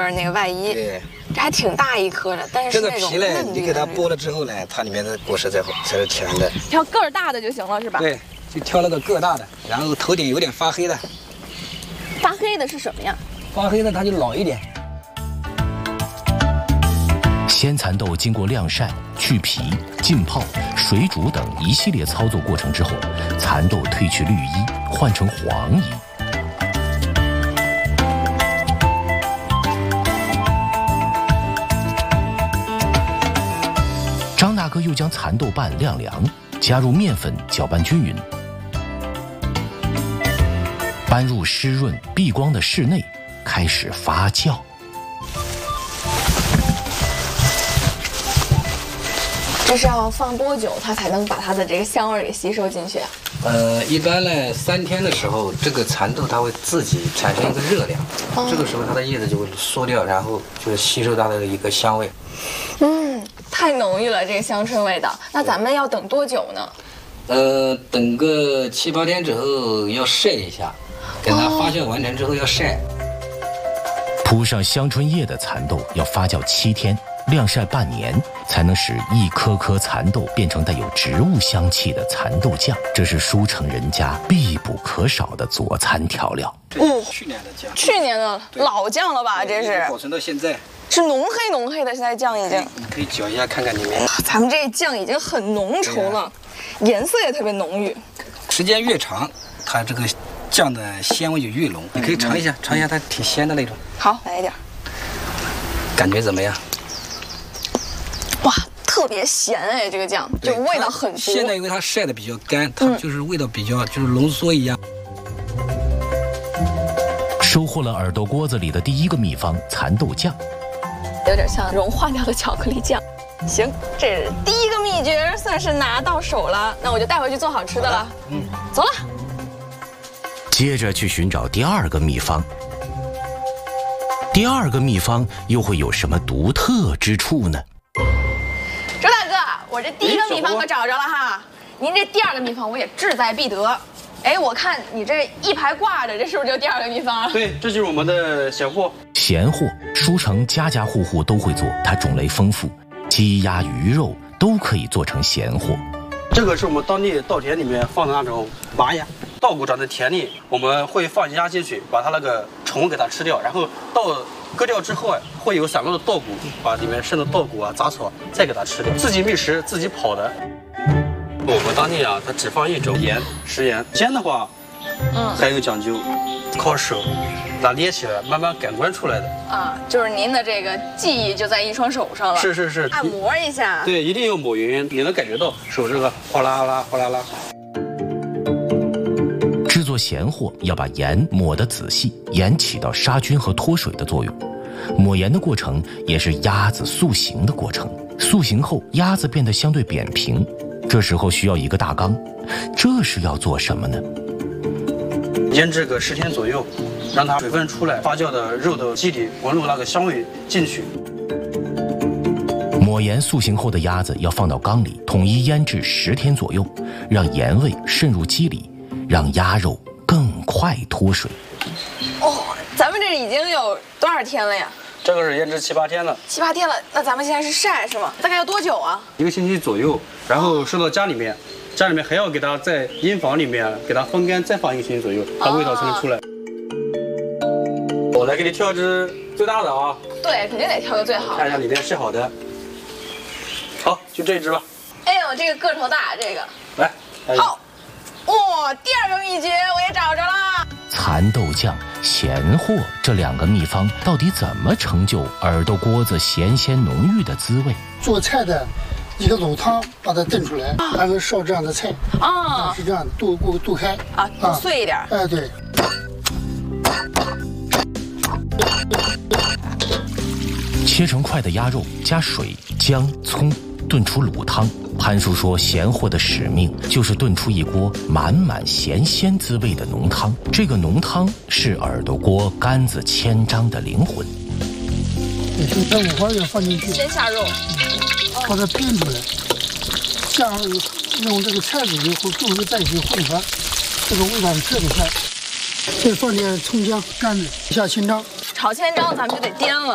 儿那个外衣。 对， 这还挺大一颗的，但是这个皮呢，你给它剥了之后呢，它里面的果实才是甜的。 挑个儿大的就行了，是吧？ 对，就挑了个个大的，然后头顶有点发黑的。 发黑的是什么呀？ 发黑的它就老一点。 鲜蚕豆经过晾晒、去皮、浸泡、水煮等一系列操作过程之后，蚕豆褪去绿衣，换成黄衣。张大哥又将蚕豆瓣晾凉，加入面粉搅拌均匀，搬入湿润避光的室内，开始发酵。 这是要放多久，它才能把它的这个香味给吸收进去？ 一般呢，3天的时候，这个蚕豆它会自己产生一个热量，这个时候它的叶子就会缩掉，然后就是吸收它的一个香味。 太浓郁了，这个香椿味道。那咱们要等多久呢？ 等个7、8天之后要晒一下，等它发酵完成之后要晒。 铺上香椿叶的蚕豆要发酵7天，晾晒半年，才能使一颗颗蚕豆变成带有植物香气的蚕豆酱。这是舒城人家必不可少的佐餐调料。 去年的酱， 去年的老酱了吧？这是保存到现在， 是浓黑的，现在酱已经。 你可以搅一下看看里面。 咱们这酱已经很浓稠了，颜色也特别浓郁。 时间越长，它这个酱的鲜味就越浓。你可以尝一下，尝一下它挺鲜的那种。 好，来一点。 感觉怎么样？ 哇，特别咸哎，这个酱就味道很足。 现在因为它晒的比较干，它就是味道比较就是浓缩一样。 收获了耳朵锅子里的第一个秘方蚕豆酱， 有点像融化掉的巧克力酱。行，这第一个秘诀算是拿到手了，那我就带回去做好吃的了。走了。 接着去寻找第二个秘方。第二个秘方又会有什么独特之处呢？ 周大哥，我这第一个秘方可找着了哈，您这第二个秘方我也志在必得。哎，我看你这一排挂着，这是不是就第二个秘方啊？ 对，这就是我们的咸货。 咸货，舒城家家户户都会做，它种类丰富，鸡鸭鱼肉都可以做成咸货。 这个是我们当地稻田里面放的那种麻芽，稻谷长在田里，我们会放鸭进去，把它那个虫给它吃掉，然后割掉之后会有散落的稻谷，把里面剩的稻谷啊、杂草再给它吃掉，自己觅食，自己跑的。我们当地啊，它只放一种盐，食盐。煎的话，还有讲究，靠手，把它捏起来，慢慢感官出来的。 啊，就是您的这个技艺就在一双手上了。 是， 按摩一下。 对，一定要抹匀，你能感觉到手这个哗啦啦、哗啦啦。 制作咸货要把盐抹得仔细，盐起到杀菌和脱水的作用。抹盐的过程也是鸭子塑形的过程，塑形后鸭子变得相对扁平，这时候需要一个大缸，这是要做什么呢？ 腌制个10天左右，让它水分出来，发酵的肉的基底闻入那个香味进去。 抹盐塑形后的鸭子要放到缸里，统一腌制10天左右，让盐味渗入肌里，让鸭肉更快脱水。 咱们这已经有多少天了呀？ 这个是腌制7、8天了。 7、8天了，那咱们现在是晒是吗？大概要多久啊 ？1个星期左右，然后收到家里面，家里面还要给它在阴房里面给它风干，再放1个星期左右，它味道才能出来。我来给你挑一只最大的啊。 对，肯定得挑个最好的。 看一下里面是好的。好，就这一只吧。 哎呦，这个个头大，这个。 来。 好。哇，第二个秘诀我也找着了。 蚕豆酱、咸货这2个秘方到底怎么成就耳朵锅子咸鲜浓郁的滋味？ 做菜的一个老汤把它炖出来，然后烧这样的菜啊，是这样的，剁开啊，碎一点。 哎，对。 切成块的鸭肉加水、姜、葱炖出卤汤。潘叔说，咸货的使命就是炖出一锅满满咸鲜滋味的浓汤。这个浓汤是耳朵锅杆子千张的灵魂。 把五花肉放进去， 先下肉， 把它煸出来，下用这个菜籽油和豆油在一起混合，这个味道是特别快。再放点葱姜、干子，下清汤。 炒千张咱们就得颠了。